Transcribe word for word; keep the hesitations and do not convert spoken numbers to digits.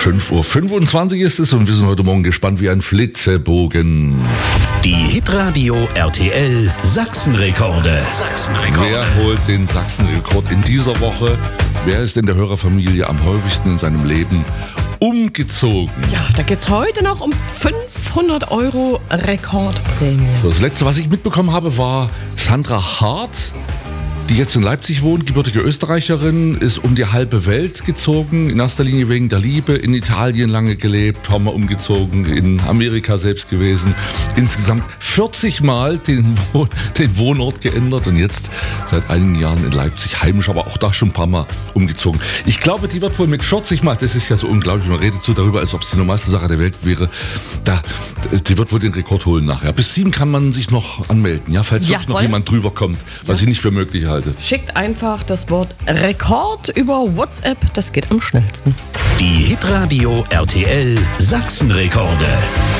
fünf Uhr fünfundzwanzig ist es und wir sind heute Morgen gespannt wie ein Flitzebogen. Die Hitradio R T L Sachsenrekorde. Sachsenrekorde. Wer holt den Sachsenrekord in dieser Woche? Wer ist in der Hörerfamilie am häufigsten in seinem Leben umgezogen? Ja, da geht's heute noch um fünfhundert Euro Rekordprämie. Das letzte, was ich mitbekommen habe, war Sandra Hart, die jetzt in Leipzig wohnt, gebürtige Österreicherin, ist um die halbe Welt gezogen, in erster Linie wegen der Liebe, in Italien lange gelebt, haben wir umgezogen, in Amerika selbst gewesen, insgesamt vierzig Mal den, Wohn- den Wohnort geändert und jetzt seit einigen Jahren in Leipzig heimisch, aber auch da schon ein paar Mal umgezogen. Ich glaube, die wird wohl mit vierzig Mal, das ist ja so unglaublich, man redet so darüber, als ob es die normalste Sache der Welt wäre, da, die wird wohl den Rekord holen nachher. Bis sieben kann man sich noch anmelden, ja, falls wirklich noch Jawohl. jemand drüber kommt, was Ja. ich nicht für möglich halte. Schickt einfach das Wort Rekord über WhatsApp, das geht am schnellsten. Die Hitradio R T L Sachsenrekorde.